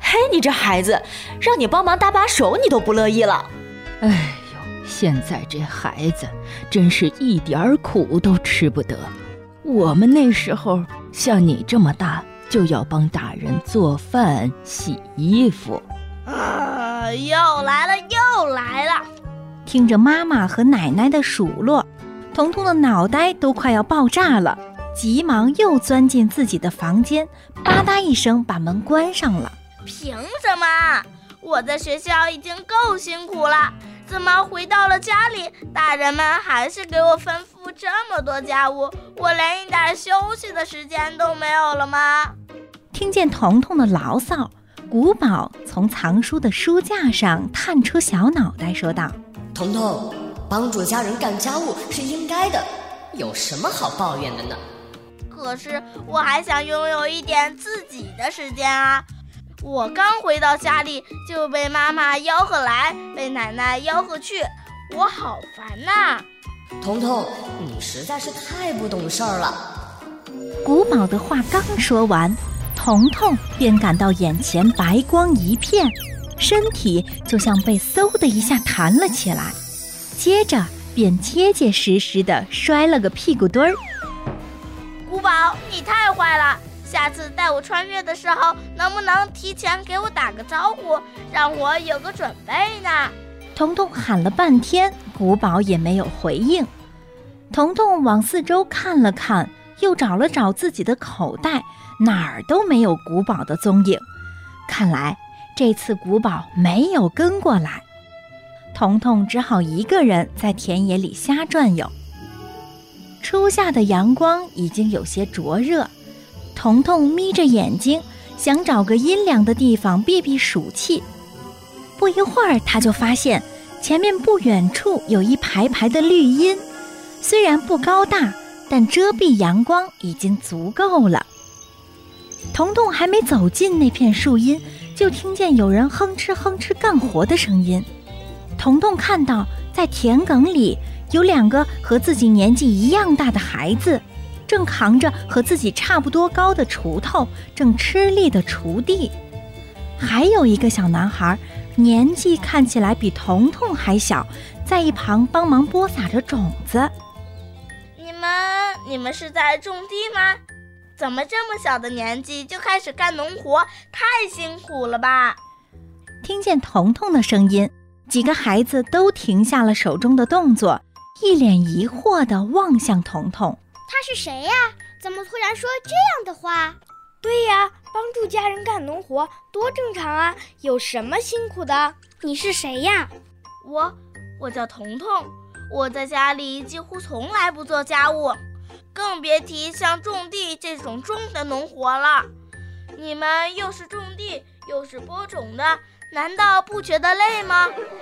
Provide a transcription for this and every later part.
嘿，你这孩子，让你帮忙搭把手你都不乐意了。 哎呦，现在这孩子真是一点苦都吃不得。我们那时候像你这么大，就要帮大人做饭洗衣服。 又来了。 听着妈妈和奶奶的数落，彤彤的脑袋都快要爆炸了，急忙又钻进自己的房间，吧嗒一声把门关上了。 凭什么？我在学校已经够辛苦了，怎么回到了家里，大人们还是给我吩咐这么多家务，我连一点休息的时间都没有了吗？ 听见彤彤的牢骚，古堡从藏书的书架上探出小脑袋说道： 彤彤，帮助家人干家务是应该的，有什么好抱怨的呢？ 可是我还想拥有一点自己的时间啊！我刚回到家里就被妈妈吆喝来，被奶奶吆喝去，我好烦呐！ 彤彤，你实在是太不懂事儿了。 古堡的话刚说完，彤彤便感到眼前白光一片，身体就像被嗖的一下弹了起来，接着便结结实实地摔了个屁股墩儿。 古堡，你太坏了！下次带我穿越的时候，能不能提前给我打个招呼，让我有个准备呢？ 彤彤喊了半天，古堡也没有回应。彤彤往四周看了看，又找了找自己的口袋，哪儿都没有古堡的踪影。看来这次古堡没有跟过来，彤彤只好一个人在田野里瞎转悠。初夏的阳光已经有些灼热，彤彤眯着眼睛，想找个阴凉的地方避避暑气。不一会儿，他就发现前面不远处有一排排的绿荫，虽然不高大，但遮蔽阳光已经足够了。彤彤还没走进那片树荫，就听见有人哼哧哼哧干活的声音。彤彤看到在田埂里有2个和自己年纪一样大的孩子，正扛着和自己差不多高的锄头，正吃力地锄地。还有一个小男孩，年纪看起来比彤彤还小，在一旁帮忙播撒着种子。 你们是在种地吗？怎么这么小的年纪就开始干农活，太辛苦了吧？ 听见彤彤的声音，几个孩子都停下了手中的动作，一脸疑惑地望向彤彤。 他是谁呀？怎么突然说这样的话？ 对呀，帮助家人干农活多正常啊，有什么辛苦的？ 你是谁呀？ 我叫彤彤，我在家里几乎从来不做家务，更别提像种地这种重的农活了。你们又是种地又是播种的，难道不觉得累吗？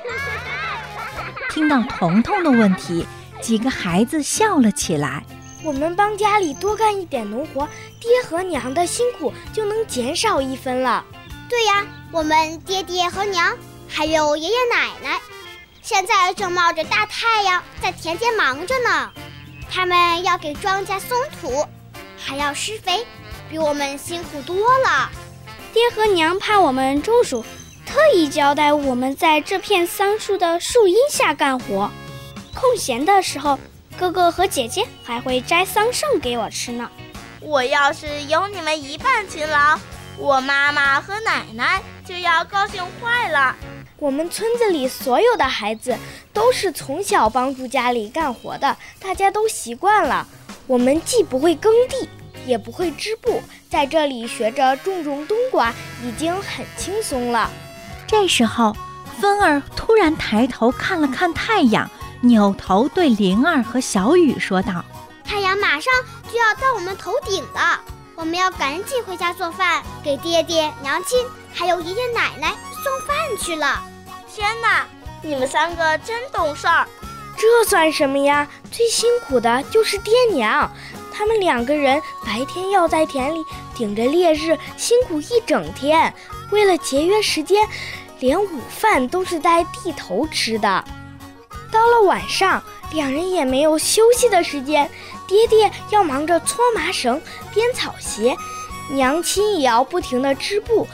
听到彤彤的问题，几个孩子笑了起来。 我们帮家里多干一点农活，爹和娘的辛苦就能减少1分了。 对呀，我们爹爹和娘还有爷爷奶奶现在正冒着大太阳在田间忙着呢，他们要给庄稼松土，还要施肥，比我们辛苦多了。 爹和娘怕我们中暑，特意交代我们在这片桑树的树荫下干活，空闲的时候哥哥和姐姐还会摘桑葚给我吃呢。 我要是有你们一半勤劳，我妈妈和奶奶就要高兴坏了。 我们村子里所有的孩子都是从小帮助家里干活的，大家都习惯了。我们既不会耕地，也不会织布，在这里学着种冬瓜已经很轻松了。 这时候，芬儿突然抬头看了看太阳，扭头对灵儿和小雨说道： 太阳马上就要到我们头顶了，我们要赶紧回家做饭，给爹爹娘亲还有爷爷奶奶送饭去了。 天哪，你们3个真懂事儿。 这算什么呀？最辛苦的就是爹娘，他们2个人白天要在田里顶着烈日辛苦一整天，为了节约时间，连午饭都是在地头吃的。到了晚上，2人也没有休息的时间，爹爹要忙着搓麻绳、编草鞋，娘亲也要不停地织布，